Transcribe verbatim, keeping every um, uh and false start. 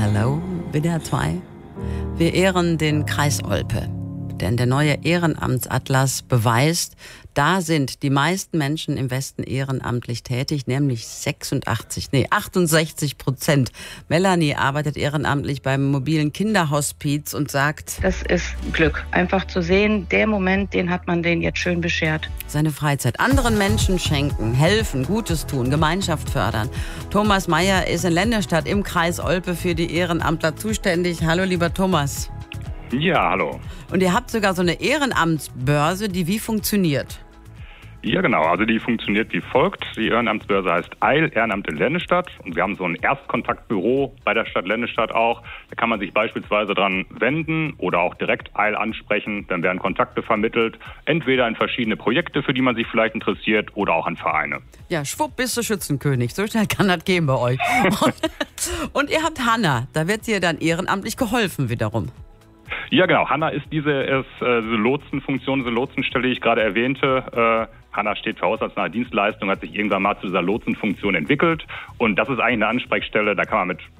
Hallo, W D R zwei. Wir ehren den Kreis Olpe. Denn der neue Ehrenamtsatlas beweist, da sind die meisten Menschen im Westen ehrenamtlich tätig, nämlich sechsundachtzig, nee, achtundsechzig Prozent. Melanie arbeitet ehrenamtlich beim mobilen Kinderhospiz und sagt: Das ist Glück. Einfach zu sehen, der Moment, den hat man denen jetzt schön beschert. Seine Freizeit anderen Menschen schenken, helfen, Gutes tun, Gemeinschaft fördern. Thomas Meyer ist in Lennestadt im Kreis Olpe für die Ehrenamtler zuständig. Hallo, lieber Thomas. Ja, hallo. Und ihr habt sogar so eine Ehrenamtsbörse, die wie funktioniert? Ja, genau. Also die funktioniert wie folgt. Die Ehrenamtsbörse heißt Eil Ehrenamt in Lennestadt. Und wir haben so ein Erstkontaktbüro bei der Stadt Lennestadt auch. Da kann man sich beispielsweise dran wenden oder auch direkt Eil ansprechen. Dann werden Kontakte vermittelt. Entweder in verschiedene Projekte, für die man sich vielleicht interessiert, oder auch an Vereine. Ja, schwupp, bist du Schützenkönig. So schnell kann das gehen bei euch. und, und ihr habt Hanna. Da wird dir dann ehrenamtlich geholfen wiederum. Ja, genau. Hanna ist diese, ist, äh, diese Lotsenfunktion, diese Lotsenstelle, die ich gerade erwähnte. Äh, Hanna steht für haushaltsnahe Dienstleistung, hat sich irgendwann mal zu dieser Lotsenfunktion entwickelt. Und das ist eigentlich eine Ansprechstelle, da kann man mit